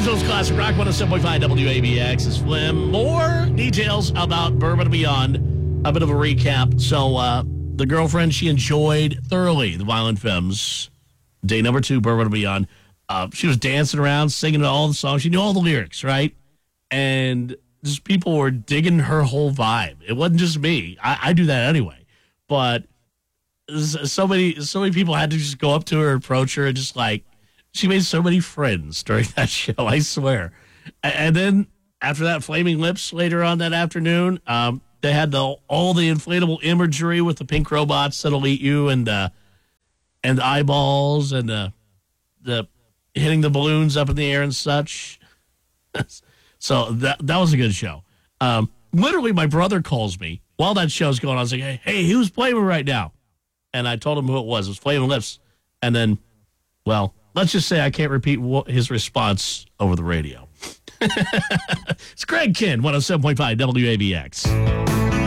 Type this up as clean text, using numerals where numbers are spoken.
Joe's Classic Rock 107.5 WABX is Flim. More details about Bourbon and Beyond. A bit of a recap. So, the girlfriend, she enjoyed thoroughly the Violent Femmes. Day number 2, Bourbon and Beyond. She was dancing around, singing all the songs. She knew all the lyrics, right? And just people were digging her whole vibe. It wasn't just me. I do that anyway. But so many people had to just go up to her, approach her, and just like, she made so many friends during that show, I swear. And then after that, Flaming Lips later on that afternoon, they had all the inflatable imagery with the pink robots that'll eat you and eyeballs and the hitting the balloons up in the air and such. So that was a good show. Literally, my brother calls me while that show's going on. I was like, hey, who's playing right now? And I told him who it was. It was Flaming Lips. And then, well, let's just say I can't repeat his response over the radio. It's Greg Kinn, 107.5 WABX.